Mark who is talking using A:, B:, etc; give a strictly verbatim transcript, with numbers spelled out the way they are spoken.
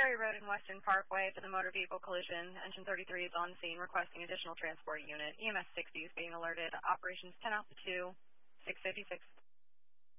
A: Ferry Road and Western Parkway for the motor vehicle collision. Engine thirty-three is on scene requesting additional transport unit. E M S sixty is being alerted. Operations ten out to two, six fifty-six.